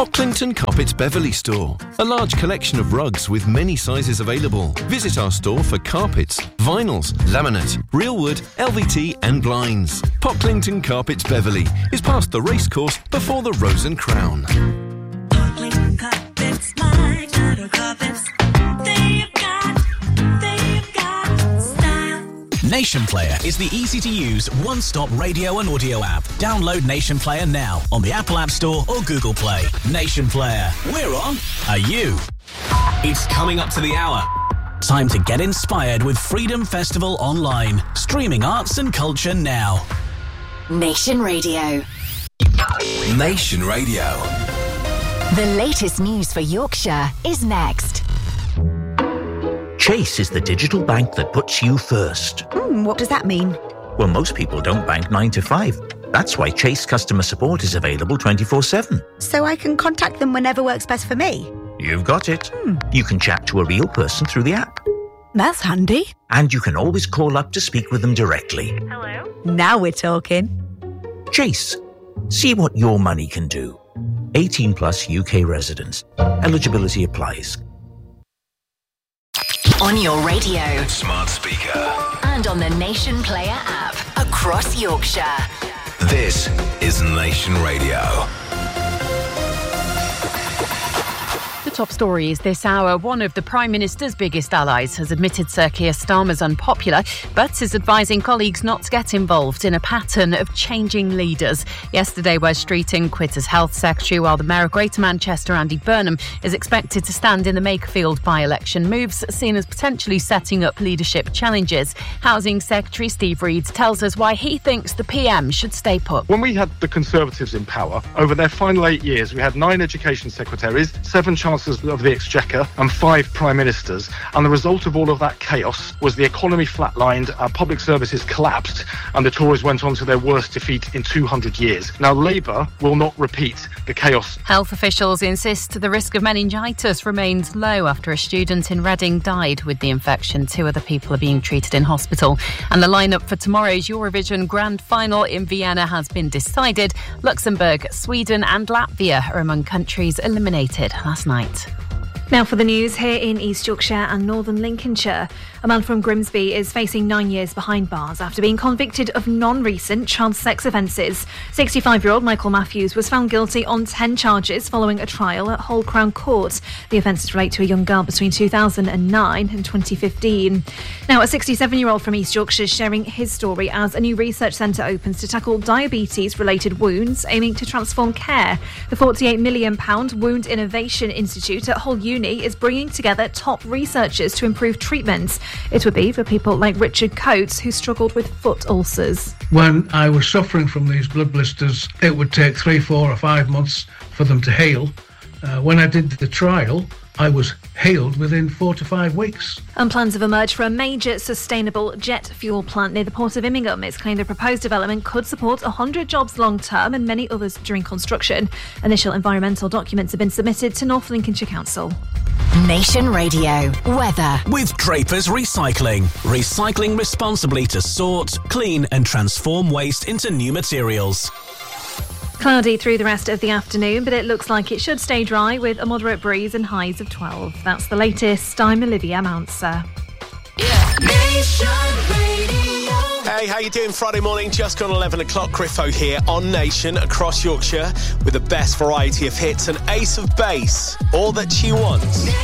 Pocklington Carpets Beverley store. A large collection of rugs with many sizes available. Visit our store for carpets, vinyls, laminate, real wood, LVT and blinds. Pocklington Carpets Beverley is past the racecourse before the Rose and Crown. Pocklington Carpets, like Shadow Carpets. They've got style. Nation Player is the easy-to-use, one-stop radio and audio app. Download Nation Player now on the Apple App Store or Google Play. Nation Player. We're on. Are you? It's coming up to the hour. Time to get inspired with Freedom Festival Online. Streaming arts and culture now. Nation Radio. Nation Radio. The latest news for Yorkshire is next. Chase is the digital bank that puts you first. What does that mean? Well, most people don't bank 9 to 5. That's why Chase customer support is available 24/7. So I can contact them whenever works best for me? You've got it. You can chat to a real person through the app. That's handy. And you can always call up to speak with them directly. Hello? Now we're talking. Chase. See what your money can do. 18 plus UK residents. Eligibility applies. On your radio. Smart speaker. And on the Nation Player app. Across Yorkshire. This is Nation Radio. The top story is this hour. One of the Prime Minister's biggest allies has admitted Sir Keir Starmer's unpopular, but is advising colleagues not to get involved in a pattern of changing leaders. Yesterday, Wes Streeting quit as Health Secretary, while the Mayor of Greater Manchester, Andy Burnham, is expected to stand in the Makerfield by-election. Moves seen as potentially setting up leadership challenges. Housing Secretary Steve Reed tells us why he thinks the PM should stay put. When we had the Conservatives in power, over their final 8 years, we had 9 education secretaries, 7 chancellors of the Exchequer and 5 prime ministers, and the result of all of that chaos was the economy flatlined, our public services collapsed, and the Tories went on to their worst defeat in 200 years. Now Labour will not repeat the chaos. Health officials insist the risk of meningitis remains low after a student in Reading died with the infection. 2 other people are being treated in hospital. And the lineup for tomorrow's Eurovision Grand Final in Vienna has been decided. Luxembourg, Sweden and Latvia are among countries eliminated last night. Now for the news here in East Yorkshire and Northern Lincolnshire. A man from Grimsby is facing 9 years behind bars after being convicted of non-recent child sex offences. 65-year-old Michael Matthews was found guilty on 10 charges following a trial at Hull Crown Court. The offences relate to a young girl between 2009 and 2015. Now, a 67-year-old from East Yorkshire is sharing his story as a new research centre opens to tackle diabetes-related wounds, aiming to transform care. The £48 million Wound Innovation Institute at Hull Uni is bringing together top researchers to improve treatments. It would be for people like Richard Coates, who struggled with foot ulcers. When I was suffering from these blood blisters, it would take 3, 4 or 5 months for them to heal. When I did the trial, I was healed within 4 to 5 weeks. And plans have emerged for a major sustainable jet fuel plant near the Port of Immingham. It's claimed the proposed development could support 100 jobs long term and many others during construction. Initial environmental documents have been submitted to North Lincolnshire Council. Nation Radio. Weather. With Draper's Recycling. Recycling responsibly to sort, clean and transform waste into new materials. Cloudy through the rest of the afternoon, but it looks like it should stay dry with a moderate breeze and highs of 12. That's the latest. I'm Olivia Mounser. Hey, how you doing? Friday morning, just gone 11 o'clock. Griffo here on Nation across Yorkshire with the best variety of hits and ace of bass. All that she wants.